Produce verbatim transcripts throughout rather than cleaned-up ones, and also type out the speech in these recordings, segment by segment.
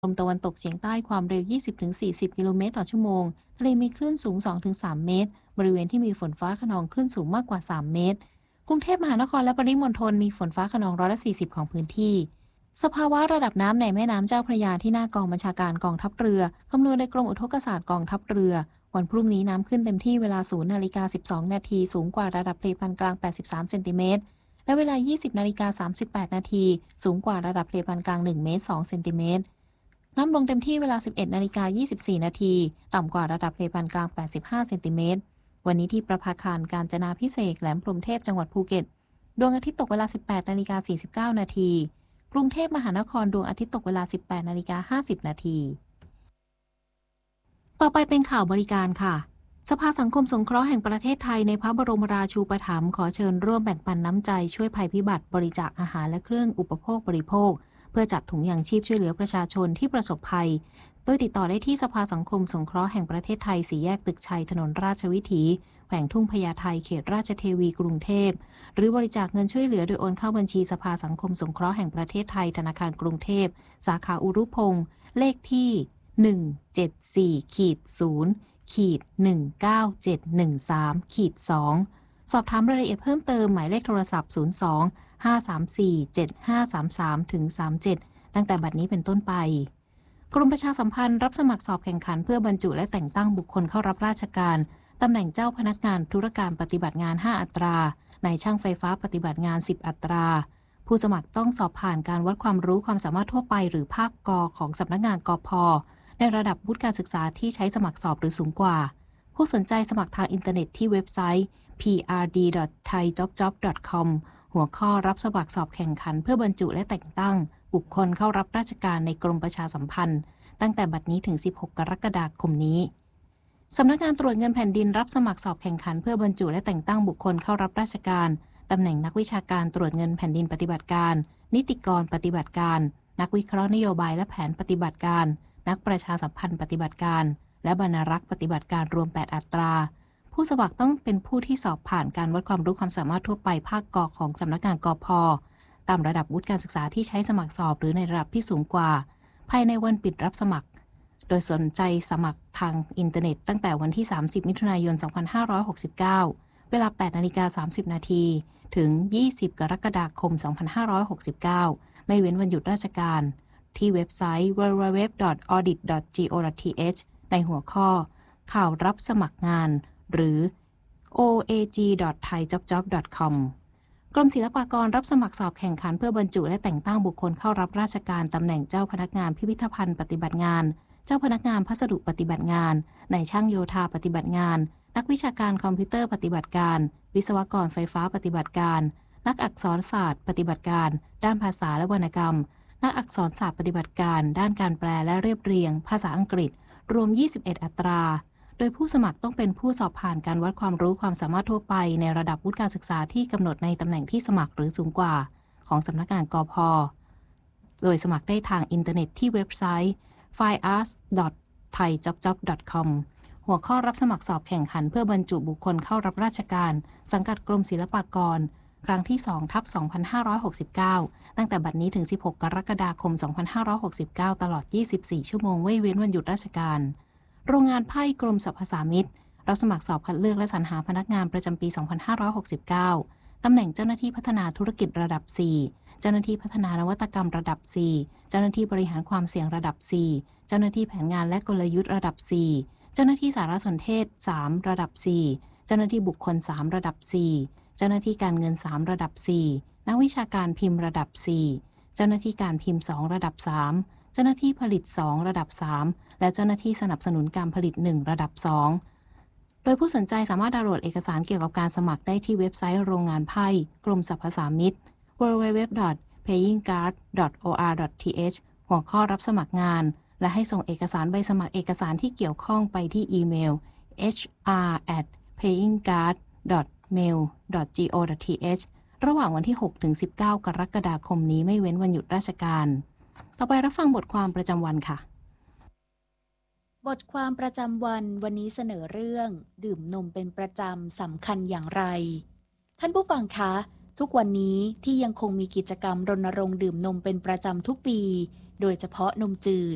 ลมตะวันตกเฉียงใต้ความเร็ว ยี่สิบถึงสี่สิบ กิโลเมตรต่อชั่วโมงทะเลมีคลื่นสูง สองถึงสาม เมตรบริเวณที่มีฝนฟ้าคะนองคลื่นสูงมากกว่าสามเมตรกรุงเทพมหานครและปริมณฑลมีฝนฟ้าคะนองร้อยละสี่สิบของพื้นที่สภาวะระดับน้ำในแม่น้ำเจ้าพระยาที่หน้ากองบัญชาการกองทัพเรือคำนวณโดยกรมอุทกศาสตร์กองทัพเรือวันพรุ่งนี้น้ำขึ้นเต็มที่เวลา ศูนย์นาฬิกาสิบสองนาทีสูงกว่าระดับทะเลปานกลางแปดสิบสามเซนติเมตรและเวลา ยี่สิบนาฬิกาสามสิบแปดนาทีสูงกว่าระดับทะเลปานกลางหนึ่งเมตรสองเซนติเมตรน้ำลงเต็มที่เวลา สิบเอ็ดนาฬิกายี่สิบสี่นาทีต่ำกว่าระดับทะเลปานกลางแปดสิบห้าเซนติเมตรวันนี้ที่ประภาคารกาญจนาภิเษกแหลมพรหมเทพจังหวัดภูเก็ตดวงอาทิตย์ตกเวลา สิบแปดนาฬิกาสี่สิบเก้านาทีกรุงเทพมหานครดวงอาทิตย์ตกเวลา สิบแปดนาฬิกาห้าสิบนาทีต่อไปเป็นข่าวบริการค่ะสภาสังคมสงเคราะห์แห่งประเทศไทยในพระบรมราชูปถัมภ์ขอเชิญร่วมแบ่งปันน้ำใจช่วยภัยพิบัติบริจาคอาหารและเครื่องอุปโภคบริโภคเพื่อจัดถุงยางชีพช่วยเหลือประชาชนที่ประสบภัยโดยติดต่อได้ที่สภาสังคมสงเคราะห์แห่งประเทศไทยสี่แยกตึกชัยถนนราชวิถีแขวงทุ่งพญาไทเขตราชเทวีกรุงเทพหรือบริจาคเงินช่วยเหลือโดยโอนเข้าบัญชีสภาสังคมสงเคราะห์แห่งประเทศไทยธนาคารกรุงเทพสาขาอุรุพงษ์เลขที่หนึ่ง เจ็ด สี่ ศูนย์ หนึ่ง เก้า เจ็ด หนึ่ง สาม สอง สอบถามรายละเอียดเพิ่มเติมหมายเลขโทรศัพท์ศูนย์ สอง ห้า สาม สี่ เจ็ด ห้า สาม สาม สาม เจ็ดตั้งแต่บัดนี้เป็นต้นไปกรมประชาสัมพันธ์รับสมัครสอบแข่งขันเพื่อบรรจุและแต่งตั้งบุคคลเข้ารับราชการตำแหน่งเจ้าพนักงานธุรการปฏิบัติงานห้าอัตรานายช่างไฟฟ้าปฏิบัติงานสิบอัตราผู้สมัครต้องสอบผ่านการวัดความรู้ความสามารถทั่วไปหรือภาคกของสำนักงานกพ.ในระดับวุฒิการศึกษาที่ใช้สมัครสอบหรือสูงกว่าผู้สนใจสมัครทางอินเทอร์เน็ตที่เว็บไซต์ พี อาร์ ดี ดอท ไทย จ็อบ จ็อบ ดอท คอม หัวข้อรับสมัครสอบแข่งขันเพื่อบรรจุและแต่งตั้งบุคคลเข้ารับราชการในกรมประชาสัมพันธ์ตั้งแต่บัดนี้ถึงสิบหกกรกฎาคมนี้สำนักงานตรวจเงินแผ่นดินรับสมัครสอบแข่งขันเพื่อบรรจุและแต่งตั้งบุคคลเข้ารับราชการตำแหน่งนักวิชาการตรวจเงินแผ่นดินปฏิบัติการนิติกรปฏิบัติการนักวิเคราะห์นโยบายและแผนปฏิบัติการนักประชาสัมพันธ์ปฏิบัติการและบรรณารักษ์ปฏิบัติการรวมแปดอัตราผู้สมัครต้องเป็นผู้ที่สอบผ่านการวัดความรู้ความสามารถทั่วไปภาคกของสำนักงานกพ.ตามระดับวุฒิการศึกษาที่ใช้สมัครสอบหรือในระดับที่สูงกว่าภายในวันปิดรับสมัครโดยสนใจสมัครทางอินเทอร์เน็ตตั้งแต่วันที่สามสิบมิถุนายนสองพันห้าร้อยหกสิบเก้าเวลา แปดนาฬิกาสามสิบนาทีถึงยี่สิบกรกฎาคมสองพันห้าร้อยหกสิบเก้าไม่เว้นวันหยุดราชการที่เว็บไซต์ ดับเบิลยู ดับเบิลยู ดับเบิลยู ดอท ออดิต ดอท โก ดอท ที เอช ในหัวข้อข่าวรับสมัครงานหรือ โอ เอ จี ดอท ไทย จ็อบ จ็อบ ดอท คอม กรมศิลปากรรับสมัครสอบแข่งขันเพื่อบรรจุและแต่งตั้งบุคคลเข้ารับราชการตำแหน่งเจ้าพนักงานพิพิธภัณฑ์ปฏิบัติงานเจ้าพนักงานพัสดุปฏิบัติงานนายช่างโยธาปฏิบัติงานนักวิชาการคอมพิวเตอร์ปฏิบัติการวิศวกรไฟฟ้าปฏิบัติการนักอักษรศาสตร์ปฏิบัติการด้านภาษาและวรรณกรรมนักอักษรศาสตร์ปฏิบัติการด้านการแปลและเรียบเรียงภาษาอังกฤษรวมยี่สิบเอ็ดอัตราโดยผู้สมัครต้องเป็นผู้สอบผ่านการวัดความรู้ความสามารถทั่วไปในระดับวุฒิการศึกษาที่กำหนดในตำแหน่งที่สมัครหรือสูงกว่าของสำนักงานกพ.โดยสมัครได้ทางอินเทอร์เน็ตที่เว็บไซต์ ไฟอาร์ ดอท ไทย จ็อบ จ็อบ ดอท คอม หัวข้อรับสมัครสอบแข่งขันเพื่อบรรจุบุคคลเข้ารับราชการสังกัดกรมศิลปากรครั้งที่ สอง ทับ สองพันห้าร้อยหกสิบเก้า ตั้งแต่บัดนี้ถึงสิบหกกรกฎาคมสองพันห้าร้อยหกสิบเก้าตลอดยี่สิบสี่ชั่วโมงไม่เว้นวันหยุดราชการโรงงานไพ่กรมสรรพสามิตรับสมัครสอบคัดเลือกและสรรหาพนักงานประจำปีสองพันห้าร้อยหกสิบเก้าตำแหน่งเจ้าหน้าที่พัฒนาธุรกิจระดับสี่เจ้าหน้าที่พัฒนานวัตกรรมระดับสี่เจ้าหน้าที่บริหารความเสี่ยงระดับสี่เจ้าหน้าที่แผนงานและกลยุทธ์ระดับสี่เจ้าหน้าที่สารสนเทศสามระดับสี่เจ้าหน้าที่บุคคลสามระดับสี่เจ้าหน้าที่การเงินสามระดับสี่นักวิชาการพิมพ์ระดับสี่เจ้าหน้าที่การพิมพ์สองระดับสามเจ้าหน้าที่ผลิตสองระดับสามและเจ้าหน้าที่สนับสนุนการผลิตหนึ่งระดับสองโดยผู้สนใจสามารถดาวน์โหลดเอกสารเกี่ยวกับการสมัครได้ที่เว็บไซต์โรงงานไพ่กรมสรรพสามิต ดับเบิลยู ดับเบิลยู ดับเบิลยู ดอท เพย์ยิงการ์ด ดอท โอ อาร์ ดอท ที เอช หัวข้อรับสมัครงานและให้ส่งเอกสารใบสมัครเอกสารที่เกี่ยวข้องไปที่อีเมล เอช อาร์ แอท เพย์ยิงการ์ด ดอท เมล ดอท โก ดอท ที เอช ระหว่างวันที่หกถึงสิบเก้ากรกฎาคมนี้ไม่เว้นวันหยุดราชการต่อไปรับฟังบทความประจำวันค่ะบทความประจำวันวันนี้เสนอเรื่องดื่มนมเป็นประจำสำคัญอย่างไรท่านผู้ฟังคะทุกวันนี้ที่ยังคงมีกิจกรรมรณรงค์ดื่มนมเป็นประจำทุกปีโดยเฉพาะนมจืด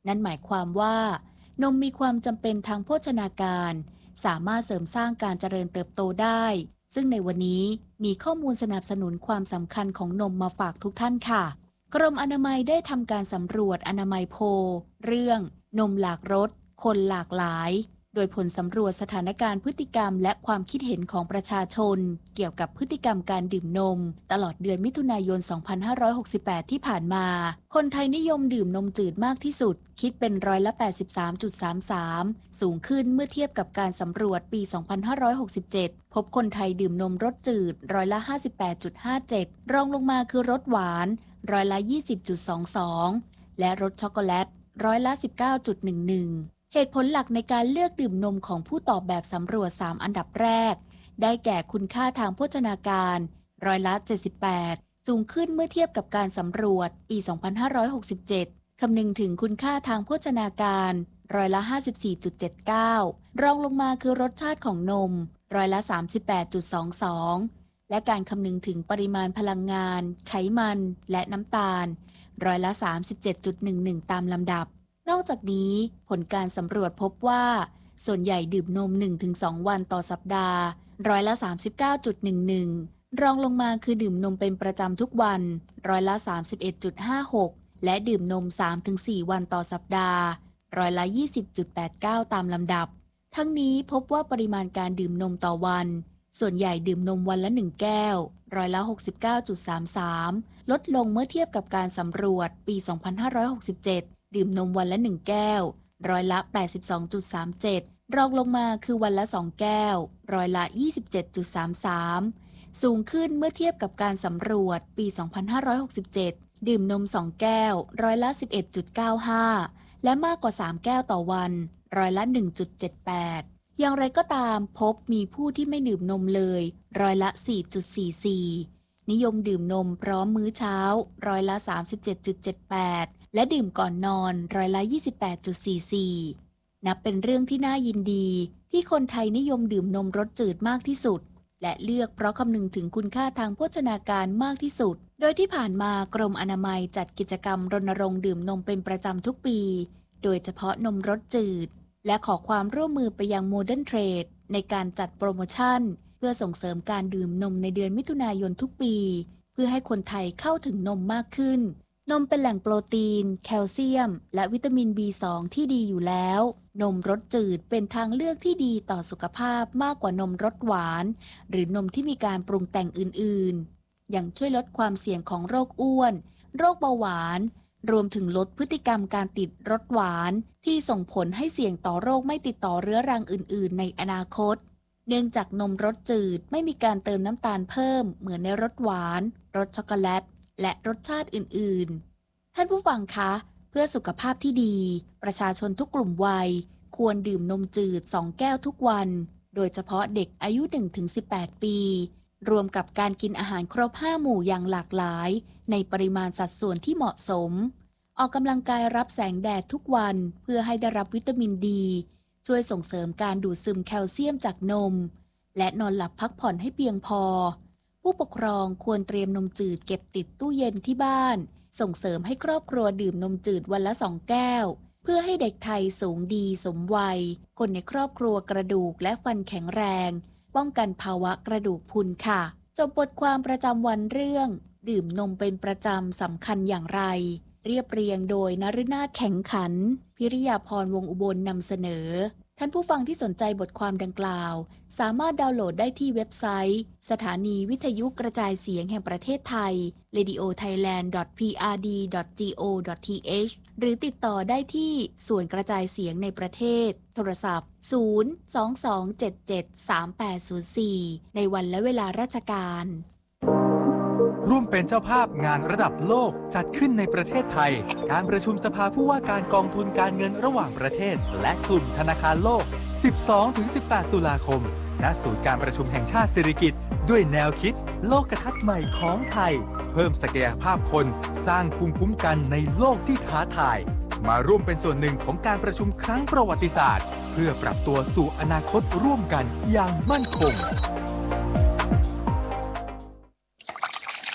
นั่นหมายความว่านมมีความจำเป็นทางโภชนาการสามารถเสริมสร้างการเจริญเติบโตได้ซึ่งในวันนี้มีข้อมูลสนับสนุนความสำคัญของนมมาฝากทุกท่านค่ะกรมอนามัยได้ทำการสำรวจอนามัยโพลเรื่องนมหลากรสคนหลากหลายโดยผลสำรวจสถานการณ์พฤติกรรมและความคิดเห็นของประชาชนเกี่ยวกับพฤติกรรมการดื่มนมตลอดเดือนมิถุนายน สองพันห้าร้อยหกสิบแปด ที่ผ่านมาคนไทยนิยมดื่มนมจืดมากที่สุดคิดเป็นร้อยละ แปดสิบสามจุดสามสาม สูงขึ้นเมื่อเทียบกับการสำรวจปี สองพันห้าร้อยหกสิบเจ็ด พบคนไทยดื่มนมรสจืดร้อยละ ห้าสิบแปดจุดห้าเจ็ด รองลงมาคือรสหวานร้อยละ ยี่สิบจุดสองสอง และรสช็อกโกแลตร้อยละ สิบเก้าจุดหนึ่งหนึ่งเหตุผลหลักในการเลือกดื่มนมของผู้ตอบแบบสำรวจสามอันดับแรกได้แก่คุณค่าทางโภชนาการร้อยละเจ็ดสิบแปดสูงขึ้นเมื่อเทียบกับการสำรวจปี สองพันห้าร้อยหกสิบเจ็ด คำนึงถึงคุณค่าทางโภชนาการร้อยละ ห้าสิบสี่จุดเจ็ดเก้า รองลงมาคือรสชาติของนมร้อยละ สามสิบแปดจุดสองสอง และการคำนึงถึงปริมาณพลังงานไขมันและน้ำตาลร้อยละ สามสิบเจ็ดจุดหนึ่งหนึ่ง ตามลำดับนอกจากนี้ผลการสำรวจพบว่าส่วนใหญ่ดื่มนม หนึ่งถึงสอง วันต่อสัปดาห์ร้อยละ สามสิบเก้าจุดหนึ่งหนึ่ง รองลงมาคือดื่มนมเป็นประจำทุกวันร้อยละ สามสิบเอ็ดจุดห้าหก และดื่มนม สามถึงสี่ วันต่อสัปดาห์ร้อยละ ยี่สิบจุดแปดเก้า ตามลำดับทั้งนี้พบว่าปริมาณการดื่มนมต่อวันส่วนใหญ่ดื่มนมวันละหนึ่งแก้วร้อยละ หกสิบเก้าจุดสามสาม ลดลงเมื่อเทียบกับการสำรวจปี สองพันห้าร้อยหกสิบเจ็ดดื่มนมวันละหนึ่งแก้วร้อยละ แปดสิบสองจุดสามเจ็ด รองลงมาคือวันละสองแก้วร้อยละ ยี่สิบเจ็ดจุดสามสาม สูงขึ้นเมื่อเทียบกับการสำรวจปี สองพันห้าร้อยหกสิบเจ็ดดื่มนมสองแก้วร้อยละ สิบเอ็ดจุดเก้าห้า และมากกว่าสามแก้วต่อวันร้อยละ หนึ่งจุดเจ็ดแปด อย่างไรก็ตามพบมีผู้ที่ไม่ดื่มนมเลยร้อยละ สี่จุดสี่สี่ นิยมดื่มนมพร้อมมื้อเช้าร้อยละ สามสิบเจ็ดจุดเจ็ดแปด และดื่มก่อนนอนร้อยละ ยี่สิบแปดจุดสี่สี่ นับเป็นเรื่องที่น่ายินดีที่คนไทยนิยมดื่มนมรสจืดมากที่สุดและเลือกเพราะคำนึงถึงคุณค่าทางโภชนาการมากที่สุดโดยที่ผ่านมากรมอนามัยจัดกิจกรรมรณรงค์ดื่มนมเป็นประจำทุกปีโดยเฉพาะนมรสจืดและขอความร่วมมือไปยังโมเดิร์นเทรดในการจัดโปรโมชั่นเพื่อส่งเสริมการดื่มนมในเดือนมิถุนายนทุกปีเพื่อให้คนไทยเข้าถึงนมมากขึ้นนมเป็นแหล่งโปรตีนแคลเซียมและวิตามิน บี สอง ที่ดีอยู่แล้วนมรสจืดเป็นทางเลือกที่ดีต่อสุขภาพมากกว่านมรสหวานหรือนมที่มีการปรุงแต่งอื่นๆยังช่วยลดความเสี่ยงของโรคอ้วนโรคเบาหวานรวมถึงลดพฤติกรรมการติดรสหวานที่ส่งผลให้เสี่ยงต่อโรคไม่ติดต่อเรื้อรังอื่นๆในอนาคตเนื่องจากนมรสจืดไม่มีการเติมน้ำตาลเพิ่มเหมือนในรสหวานรสช็อกโกแลตและรสชาติอื่นๆท่านผู้ฟังคะเพื่อสุขภาพที่ดีประชาชนทุกกลุ่มวัยควรดื่มนมจืดสองแก้วทุกวันโดยเฉพาะเด็กอายุ หนึ่งถึงสิบแปด ปีรวมกับการกินอาหารครบห้าหมู่อย่างหลากหลายในปริมาณสัดส่วนที่เหมาะสมออกกำลังกายรับแสงแดดทุกวันเพื่อให้ได้รับวิตามินดีช่วยส่งเสริมการดูดซึมแคลเซียมจากนมและนอนหลับพักผ่อนให้เพียงพอผู้ปกครองควรเตรียมนมจืดเก็บติดตู้เย็นที่บ้านส่งเสริมให้ครอบครัวดื่มนมจืดวันละสองแก้วเพื่อให้เด็กไทยสูงดีสมวัยคนในครอบครัวกระดูกและฟันแข็งแรงป้องกันภาวะกระดูกพรุนค่ะจบบทความประจำวันเรื่องดื่มนมเป็นประจำสำคัญอย่างไรเรียบเรียงโดยนฤนาถแข็งขันพิริยาพรวงอุบลนำเสนอท่านผู้ฟังที่สนใจบทความดังกล่าวสามารถดาวน์โหลดได้ที่เว็บไซต์สถานีวิทยุกระจายเสียงแห่งประเทศไทย เรดิโอไทยแลนด์ ดอท พี อาร์ ดี ดอท จี โอ ดอท ที เอช หรือติดต่อได้ที่ส่วนกระจายเสียงในประเทศโทรศัพท์ ศูนย์ สอง สอง เจ็ด เจ็ด สาม แปด ศูนย์ สี่ ในวันและเวลาราชการร่วมเป็นเจ้าภาพงานระดับโลกจัดขึ้นในประเทศไทยการประชุมสภาผู้ว่าการกองทุนการเงินระหว่างประเทศและกลุ่มธนาคารโลก สิบสองถึงสิบแปด ตุลาคมณศูนย์การประชุมแห่งชาติสิริกิติ์ด้วยแนวคิดโลกทัศน์ใหม่ของไทยเพิ่มศักยภาพคนสร้างภูมิคุ้มกันในโลกที่ท้าทายมาร่วมเป็นส่วนหนึ่งของการประชุมครั้งประวัติศาสตร์เพื่อปรับตัวสู่อนาคตร่วมกันอย่างมั่นคง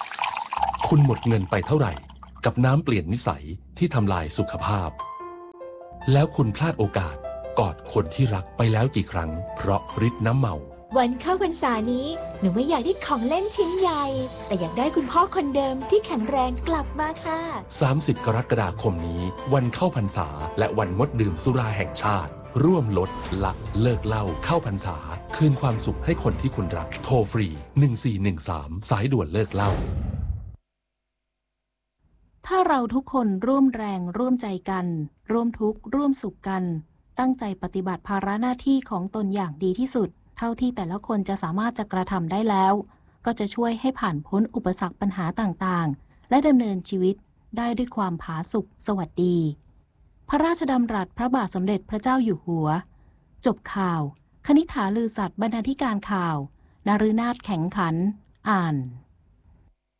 คุณหมดเงินไปเท่าไหร่กับน้ำเปลี่ยนนิสัยที่ทำลายสุขภาพแล้วคุณพลาดโอกาสกอดคนที่รักไปแล้วกี่ครั้งเพราะฤทธิ์น้ำเมาวันเข้าพรรษานี้หนูไม่อยากได้ของเล่นชิ้นใหญ่แต่อยากได้คุณพ่อคนเดิมที่แข็งแรงกลับมาค่ะสามสิบกรกฎาคมนี้วันเข้าพรรษาและวันงดดื่มสุราแห่งชาติร่วมลดละเลิกเหล้าเข้าพรรษาคืนความสุขให้คนที่คุณรักโทรฟรีหนึ่งสี่หนึ่งสามสายด่วนเลิกเหล้าถ้าเราทุกคนร่วมแรงร่วมใจกันร่วมทุกข์ร่วมสุขกันตั้งใจปฏิบัติภาระหน้าที่ของตนอย่างดีที่สุดเท่าที่แต่ละคนจะสามารถจะกระทำได้แล้วก็จะช่วยให้ผ่านพ้นอุปสรรคปัญหาต่างๆและดำเนินชีวิตได้ด้วยความผาสุกสวัสดีพระราชดำรัสพระบาทสมเด็จพระเจ้าอยู่หัวจบข่าวคณิษฐาลือสัตย์บรรณาธิการข่าวนฤนาถแข็งขันอ่าน